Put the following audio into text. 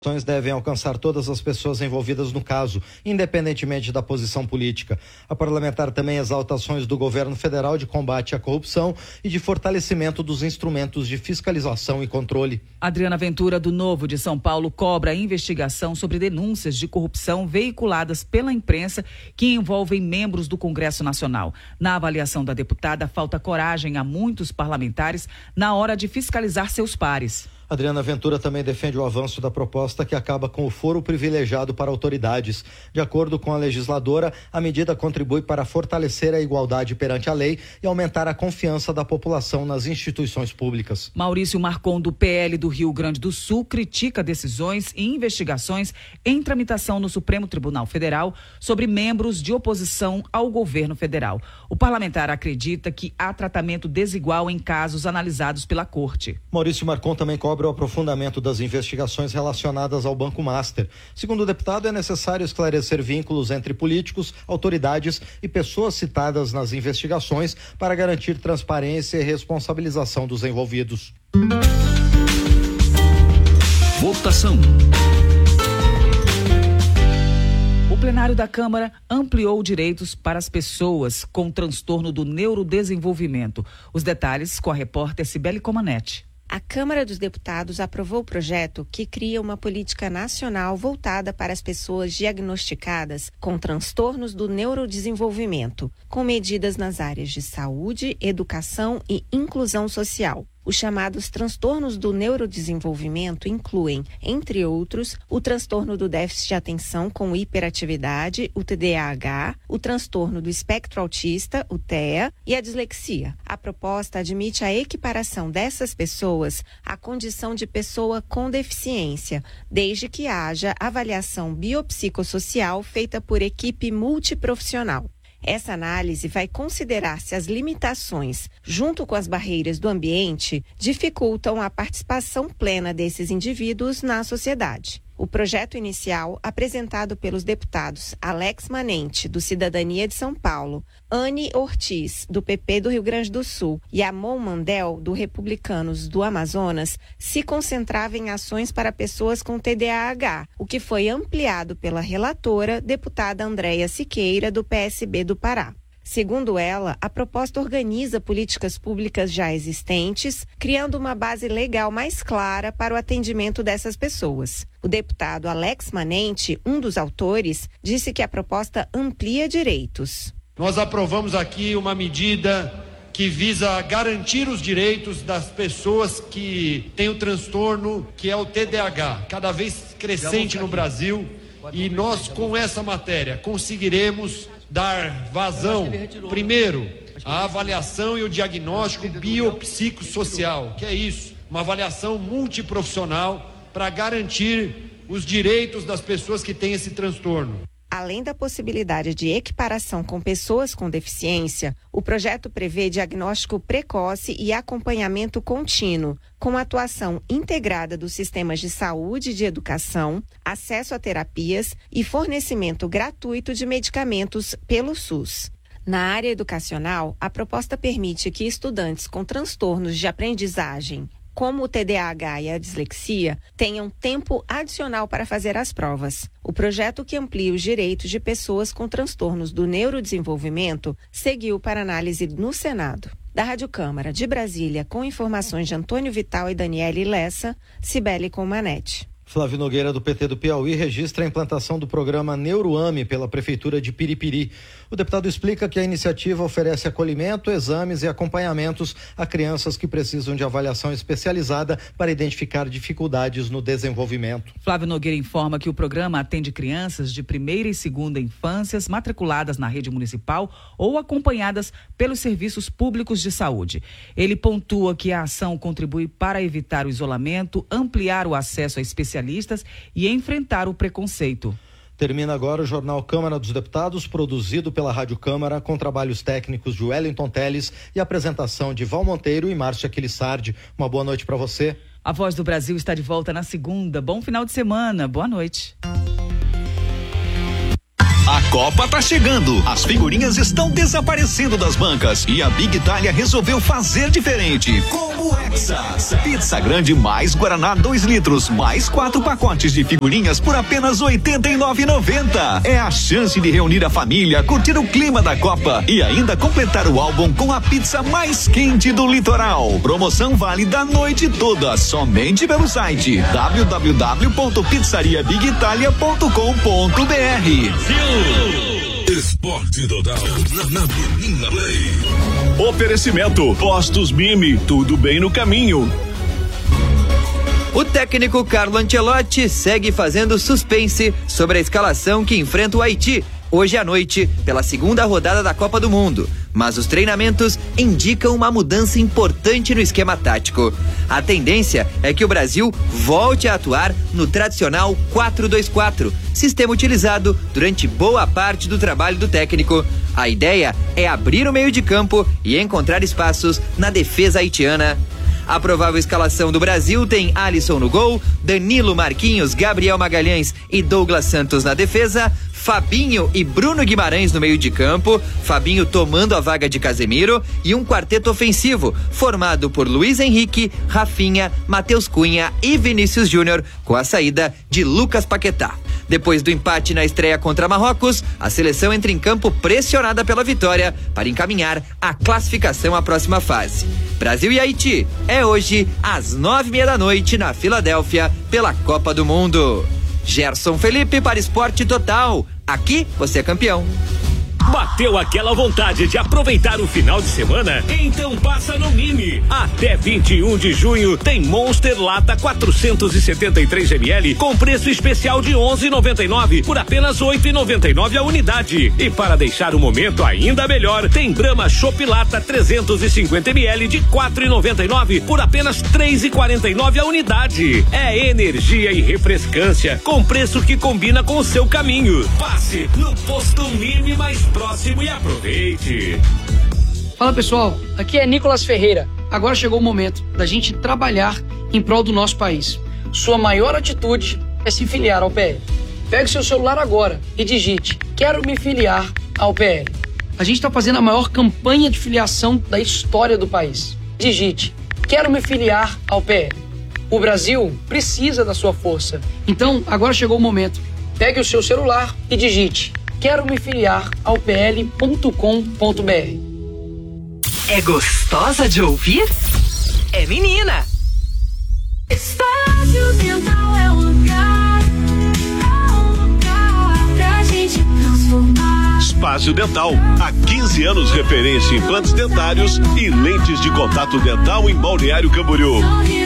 Devem alcançar todas as pessoas envolvidas no caso, independentemente da posição política. A parlamentar também exalta ações do governo federal de combate à corrupção e de fortalecimento dos instrumentos de fiscalização e controle. Adriana Ventura, do Novo de São Paulo, cobra a investigação sobre denúncias de corrupção veiculadas pela imprensa que envolvem membros do Congresso Nacional. Na avaliação da deputada, falta coragem a muitos parlamentares na hora de fiscalizar seus pares. Adriana Ventura também defende o avanço da proposta que acaba com o foro privilegiado para autoridades. De acordo com a legisladora, a medida contribui para fortalecer a igualdade perante a lei e aumentar a confiança da população nas instituições públicas. Maurício Marcon, do PL do Rio Grande do Sul, critica decisões e investigações em tramitação no Supremo Tribunal Federal sobre membros de oposição ao governo federal. O parlamentar acredita que há tratamento desigual em casos analisados pela Corte. Maurício Marcon também cobra o aprofundamento das investigações relacionadas ao Banco Master. Segundo o deputado, é necessário esclarecer vínculos entre políticos, autoridades e pessoas citadas nas investigações para garantir transparência e responsabilização dos envolvidos. Votação. O plenário da Câmara ampliou direitos para as pessoas com transtorno do neurodesenvolvimento. Os detalhes com a repórter Cibele Comanete. A Câmara dos Deputados aprovou o projeto que cria uma política nacional voltada para as pessoas diagnosticadas com transtornos do neurodesenvolvimento, com medidas nas áreas de saúde, educação e inclusão social. Os chamados transtornos do neurodesenvolvimento incluem, entre outros, o transtorno do déficit de atenção com hiperatividade, o TDAH, o transtorno do espectro autista, o TEA, e a dislexia. A proposta admite a equiparação dessas pessoas à condição de pessoa com deficiência, desde que haja avaliação biopsicossocial feita por equipe multiprofissional. Essa análise vai considerar se as limitações, junto com as barreiras do ambiente, dificultam a participação plena desses indivíduos na sociedade. O projeto inicial, apresentado pelos deputados Alex Manente, do Cidadania de São Paulo, Anne Ortiz, do PP do Rio Grande do Sul, e Amon Mandel, do Republicanos do Amazonas, se concentrava em ações para pessoas com TDAH, o que foi ampliado pela relatora, deputada Andréia Siqueira, do PSB do Pará. Segundo ela, a proposta organiza políticas públicas já existentes, criando uma base legal mais clara para o atendimento dessas pessoas. O deputado Alex Manente, um dos autores, disse que a proposta amplia direitos. Nós aprovamos aqui uma medida que visa garantir os direitos das pessoas que têm o transtorno que é o TDAH, cada vez crescente no Brasil, e nós com essa matéria conseguiremos dar vazão, primeiro, à avaliação e o diagnóstico biopsicossocial, que é isso, uma avaliação multiprofissional para garantir os direitos das pessoas que têm esse transtorno. Além da possibilidade de equiparação com pessoas com deficiência, o projeto prevê diagnóstico precoce e acompanhamento contínuo, com atuação integrada dos sistemas de saúde e de educação, acesso a terapias e fornecimento gratuito de medicamentos pelo SUS. Na área educacional, a proposta permite que estudantes com transtornos de aprendizagem, como o TDAH e a dislexia, tenham tempo adicional para fazer as provas. O projeto, que amplia os direitos de pessoas com transtornos do neurodesenvolvimento, seguiu para análise no Senado. Da Rádio Câmara de Brasília, com informações de Antônio Vital e Daniele Lessa, Cibele Comanete. Flávio Nogueira, do PT do Piauí, registra a implantação do programa Neuroame pela Prefeitura de Piripiri. O deputado explica que a iniciativa oferece acolhimento, exames e acompanhamentos a crianças que precisam de avaliação especializada para identificar dificuldades no desenvolvimento. Flávio Nogueira informa que o programa atende crianças de primeira e segunda infâncias matriculadas na rede municipal ou acompanhadas pelos serviços públicos de saúde. Ele pontua que a ação contribui para evitar o isolamento, ampliar o acesso a especialistas e enfrentar o preconceito. Termina agora o Jornal Câmara dos Deputados, produzido pela Rádio Câmara, com trabalhos técnicos de Wellington Teles e apresentação de Val Monteiro e Márcia Aquilissardi. Uma boa noite para você. A Voz do Brasil está de volta na segunda. Bom final de semana. Boa noite. A Copa tá chegando, as figurinhas estão desaparecendo das bancas e a Big Itália resolveu fazer diferente. Com Combo Exas. Pizza grande mais Guaraná 2 litros, mais 4 pacotes de figurinhas por apenas R$ 89,90. É a chance de reunir a família, curtir o clima da Copa e ainda completar o álbum com a pizza mais quente do litoral. Promoção válida a noite toda, somente pelo site www.pizzariabigitalia.com.br. Esporte Total na Menina Play. Oferecimento Postos Mimi, tudo bem no caminho. O técnico Carlo Ancelotti segue fazendo suspense sobre a escalação que enfrenta o Haiti hoje à noite pela segunda rodada da Copa do Mundo, mas os treinamentos indicam uma mudança importante no esquema tático. A tendência é que o Brasil volte a atuar no tradicional 4-2-4, sistema utilizado durante boa parte do trabalho do técnico. A ideia é abrir o meio de campo e encontrar espaços na defesa haitiana. A provável escalação do Brasil tem Alisson no gol, Danilo, Marquinhos, Gabriel Magalhães e Douglas Santos na defesa, Fabinho e Bruno Guimarães no meio de campo, Fabinho tomando a vaga de Casemiro, e um quarteto ofensivo formado por Luiz Henrique, Rafinha, Matheus Cunha e Vinícius Júnior, com a saída de Lucas Paquetá. Depois do empate na estreia contra Marrocos, a seleção entra em campo pressionada pela vitória para encaminhar a classificação à próxima fase. Brasil e Haiti é hoje às 21h30 na Filadélfia pela Copa do Mundo. Gerson Felipe para Esporte Total. Aqui você é campeão. Bateu aquela vontade de aproveitar o final de semana? Então passa no Mini. Até 21 de junho tem Monster Lata 473 ml com preço especial de 11,99 por apenas 8,99 a unidade. E para deixar o momento ainda melhor, tem Brahma Chopp Lata 350 ml de 4,99 por apenas 3,49 a unidade. É energia e refrescância com preço que combina com o seu caminho. Passe no posto Mini mais próximo e aproveite. Fala pessoal, aqui é Nicolas Ferreira. Agora chegou o momento da gente trabalhar em prol do nosso país. Sua maior atitude é se filiar ao PL. Pegue seu celular agora e digite: quero me filiar ao PL. A gente está fazendo a maior campanha de filiação da história do país. Digite: quero me filiar ao PL. O Brasil precisa da sua força. Então, agora chegou o momento. Pegue o seu celular e digite: quero me filiar ao pl.com.br. É gostosa de ouvir? É menina! Espaço Dental é um lugar pra gente transformar. Espaço Dental, há 15 anos referência em implantes dentários e lentes de contato dental em Balneário Camboriú.